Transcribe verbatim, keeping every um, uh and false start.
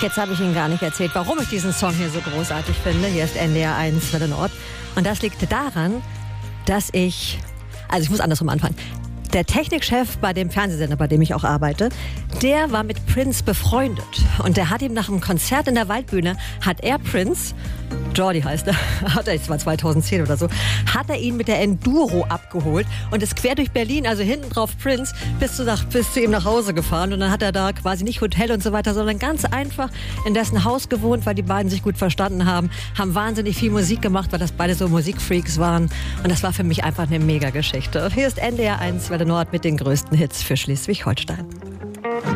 Jetzt habe ich Ihnen gar nicht erzählt, warum ich diesen Song hier so großartig finde. Hier ist N D R eins Welle Nord. Und das liegt daran, dass ich, also ich muss andersrum anfangen. Der Technikchef bei dem Fernsehsender, bei dem ich auch arbeite, der war mit Prince befreundet. Und der hat ihm nach einem Konzert in der Waldbühne, hat er Prince, Jordi heißt er, hat er, das war zweitausendzehn oder so, hat er ihn mit der Enduro abgeholt und ist quer durch Berlin, also hinten drauf Prince, bis zu, nach, bis zu ihm nach Hause gefahren. Und dann hat er da quasi nicht Hotel und so weiter, sondern ganz einfach in dessen Haus gewohnt, weil die beiden sich gut verstanden haben, haben wahnsinnig viel Musik gemacht, weil das beide so Musikfreaks waren. Und das war für mich einfach eine Mega-Geschichte. Hier ist N D R eins Welle Nord mit den größten Hits für Schleswig-Holstein.